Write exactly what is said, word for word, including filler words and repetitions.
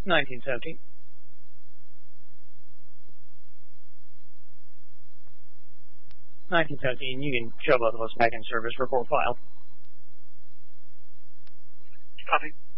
nineteen seventeen. nineteen seventeen, you can show both of us back in service, report file. Copy.